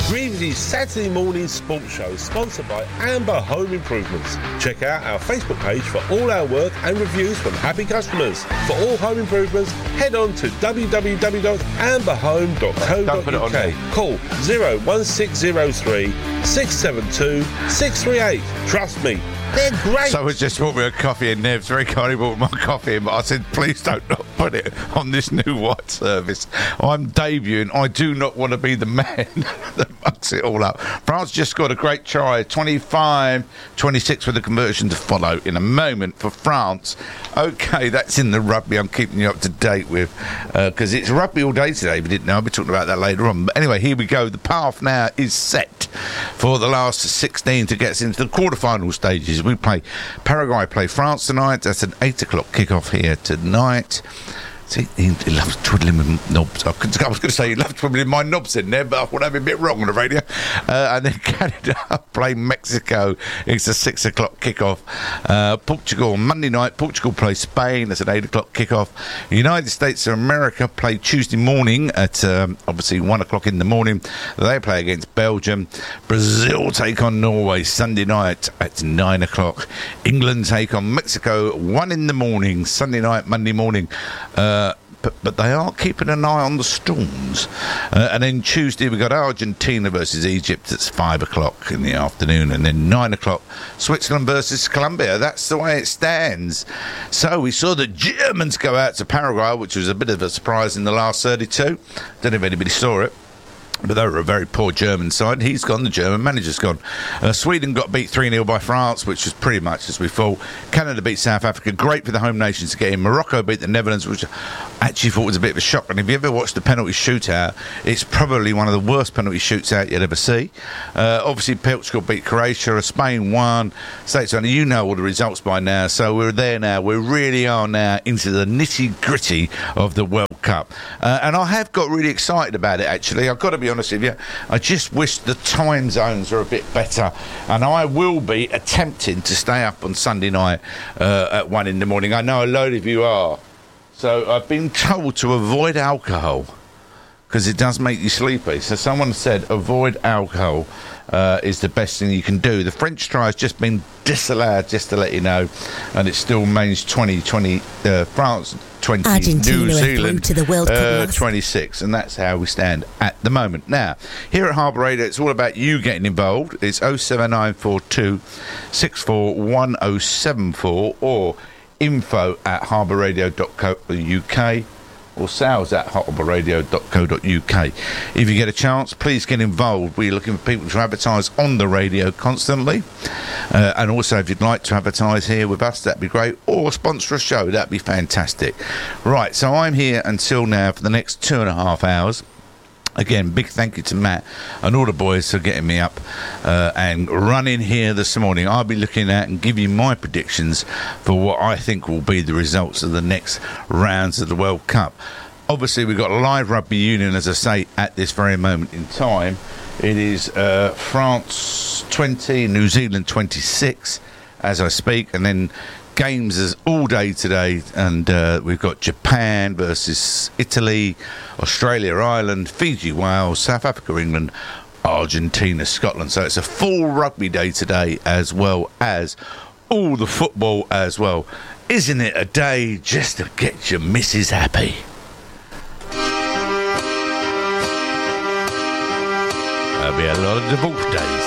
Greavy's Saturday morning sports show sponsored by Amber Home Improvements. Check out our Facebook page for all our work and reviews from happy customers. For all home improvements, head on to www.amberhome.co.uk. Call 01603 672 638. Trust me, they're great. So it's just bought me a coffee, and Nev's very kindly bought my coffee in, but I said, please don't not put it on this new white service. I'm debuting. I do not want to be the man that mucks it all up. France just got a great try, 25-26 with the conversion to follow in a moment for France. Okay, that's in the rugby I'm keeping you up to date with, because it's rugby all day today. If you didn't know, I'll be talking about that later on. But anyway, here we go. The path now is set for the last 16 to get us into the quarterfinal stages. We play Paraguay, play France tonight. That's an 8 o'clock kickoff here tonight. See, he loves twiddling with knobs. I was going to say he loves twiddling my knobs in there, but I would have been a bit wrong on the radio. And then Canada play Mexico. It's a 6 o'clock kickoff. Portugal, Monday night. Portugal play Spain. That's an 8 o'clock kickoff. United States of America play Tuesday morning at obviously 1 o'clock in the morning. They play against Belgium. Brazil take on Norway Sunday night at 9 o'clock. England take on Mexico 1 in the morning, Sunday night, Monday morning. But they are keeping an eye on the Storms. And then Tuesday we've got Argentina versus Egypt. It's 5 o'clock in the afternoon. And then 9 o'clock, Switzerland versus Colombia. That's the way it stands. So we saw the Germans go out to Paraguay, which was a bit of a surprise in the last 32. Don't know if anybody saw it. But they were a very poor German side. He's gone, the German manager's gone. Sweden got beat 3-0 by France, which was pretty much as we thought. Canada beat South Africa. Great for the home nations to get in. Morocco beat the Netherlands, which I actually thought was a bit of a shock. And if you ever watched the penalty shootout, it's probably one of the worst penalty shootout you'll ever see. Obviously, Portugal beat Croatia. Spain won. States won. You know all the results by now. So we're there now. We really are now into the nitty-gritty of the World Cup. And I have got really excited about it, actually. I've got to be honest with you, I just wish the time zones were a bit better, and I will be attempting to stay up on Sunday night at 1 in the morning. I know a load of you are, so I've been told to avoid alcohol because it does make you sleepy. So someone said avoid alcohol is the best thing you can do. The French try has just been disallowed, just to let you know, and it still remains 20-20 France 20, Argentina New Zealand to the World Cup 26, and that's how we stand at the moment. Now, here at Harbour Radio, it's all about you getting involved. It's 07942 641074 or info@harbourradio.co.uk or sales@harbourradio.co.uk. If you get a chance, please get involved. We're looking for people to advertise on the radio constantly. And also, if you'd like to advertise here with us, that'd be great. Or sponsor a show, that'd be fantastic. Right, so I'm here until now for the next 2.5 hours. Again, big thank you to Matt and all the boys for getting me up and running here this morning. I'll be looking at and give you my predictions for what I think will be the results of the next rounds of the World Cup. Obviously, we've got live rugby union, as I say, at this very moment in time. It is France 20, New Zealand 26 as I speak, and then games is all day today, and we've got Japan versus Italy, Australia, Ireland, Fiji, Wales, South Africa, England, Argentina, Scotland. So it's a full rugby day today, as well as all the football as well. Isn't it a day just to get your missus happy? There'll be a lot of divorce days.